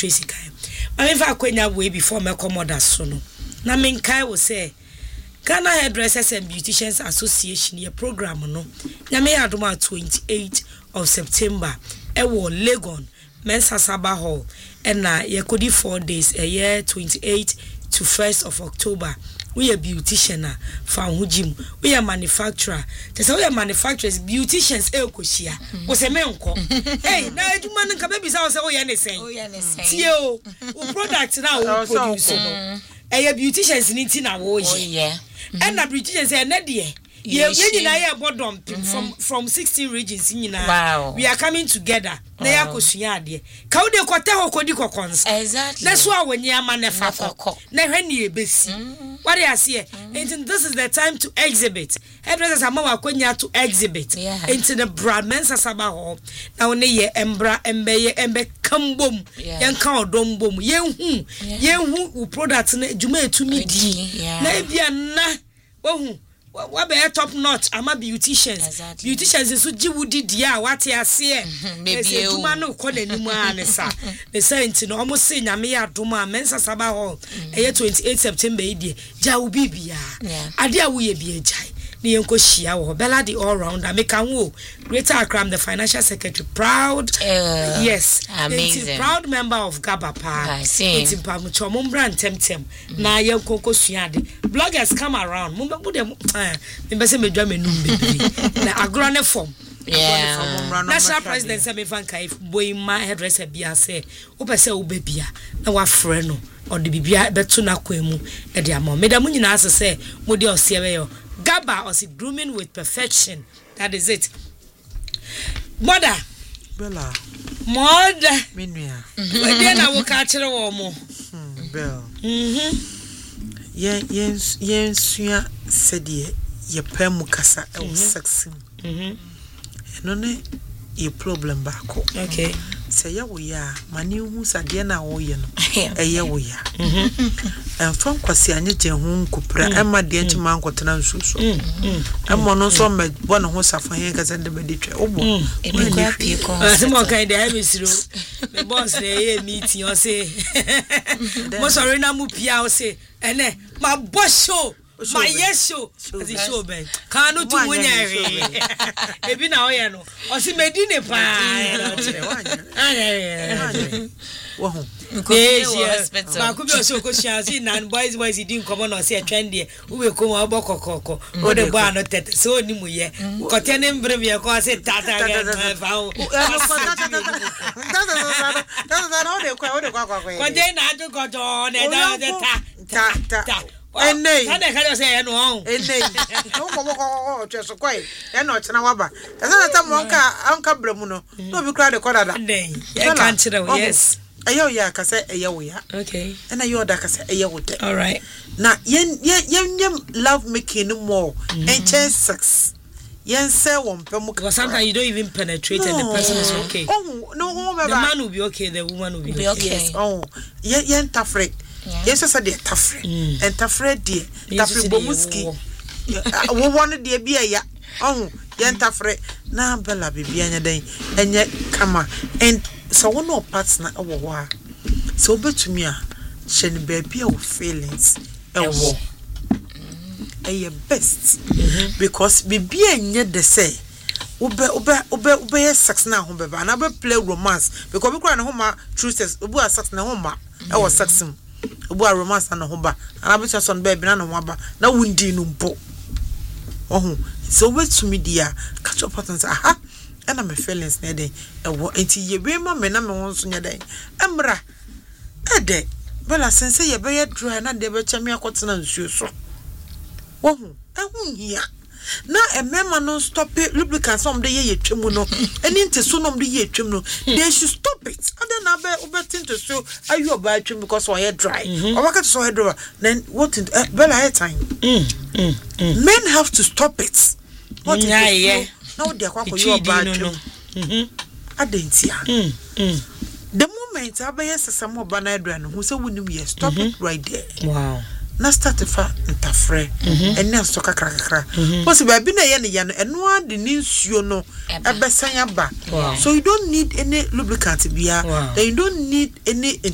Tracy kai ma me fa kwenya we before me commoda so no na me kai wo say Ghana Hairdressers and Beauticians Association ye program no na me adoma 28 of September e wo Legon Mensa Saba Hall and na ye kodi 4 days a year 28 to 1st of October. We are beautician from Hujim. We are manufacturer. Tesa we are manufacturers, beauticians koshia. Wo se menko. Hey, na eduma nka baby say o ye ne sen. O ye ne sen. Tie o product na o produce no. Eh beauticians ni ti na wo ye. Oh yeah. And na beauticians e na de. Ye nyina ye bodom from 16 regions nyina. Wow. We are coming together. Na ya kosua ade. Ka wo de kote ho kodi kokons. Exactly. Na so awenye ama ne fa kokko. Na hwani ebesi. What do you see? And this is the time to exhibit. Hairdressers are more akwenya to exhibit. Into the brand Mensa Saba Hall. Now ne ye embra embe kambom. Yen ka odom bom. Yen hu product na djuma etumi di. Na bia na wo what be top notch ama beauticians. Exactly. Beauticians so jiwudi dia what ya see. Maybe djuma no ko nanimu anesa. They say nti no almost say nyame ya doma Mensa Saba Hall. 28 September idi ja ubi bia. Ade a wo ye bia jai. Ni yenko shia wo Bella the all round America wo Greater Accra the financial secretary proud yes amazing proud member of GABA it's pamucho mumbra temtem na yenko ko suade bloggers come around mumbe me say medwa menum bebi na agrone form national president say me fan kai boy ma hairdresser bia say wo pese wo bebia na wa frɛ no or the bibia beto na kwemu e de ama me da mu nyina ase say mo de osiebe yo GABA or grooming with perfection. That is it. Mother. Bella. Mother. Minya. Then I will catch her or more. Bell. Yes, you said ye pemukasa el sexing. No, your problem back. Okay. Say ya we are, mani who said Diana o yen, a ya we are. And from Quasianya Jehun Cupra, and my dear man got an answer. And one so met one who suffer here as in the meditation. Oh, some kind of hemisphere. The boss they meet you say, most arena mupia say, and my boss show. My yes show as a show ben kanu tu munyare ebi na oye no o si medine pa wo ho ma ku bi o so ko shiazi nan boys din komo no se trend there wo be ko mo bokokoko o de bo ano tete so ni mu ye ko tene mbre bi ko se tata ga fa o ko de na adu ko do ne da ta Ene kada say no on ene no mo cheso kwai e no chena waba esa na mo anka bremu no no bi kra de koda da ene e kan chira yes ayo ya ka say ayo ya okay ena yo da ka say ayo wote all right na yen love making more and chance sex yen say won pemu because sometimes you don't even penetrate and the person is okay oh no the man will be okay the woman will be okay yes oh yen tafre yes I said tafre and tafre dear tafre bomuski wo won de bia ya oh yen tafre na Bella bibia nya den enye kama and so one no partner wo ho so betumi a hye baby a feelings ewo your best because bibia nya de say ube sex na ho beba na be play romance because we kura na ho ma true sex obu a sex na ho ma e wo sex obu a romance na ho ba na be son baby na ho ba na wundi no mpo oh so betumi dia catch up patterns aha and my feelings na dey e wo enti ye we ma me na me ho so nya dey emra ede Bella sense ye be ye dry na de be chami akotena nsuo so wo ehun hia na emema no stop it lubricant some dey ye twemu no eni nte so nom dey ye twemu no they should stop it and then na be obetin to so ayu oba twemu because we dry oba so head dry then what in Bella air time men have to stop it what yeah now they akwa ko you oba twemu adentia the moment abeye sesam oba na dry no who say wunim ye stop it right there wow na start fa ntafre enne so kakra possible bi na ye ne ya no eno ade ni nsuo no ebesan aba so you don't need any lubricant bia then you don't need any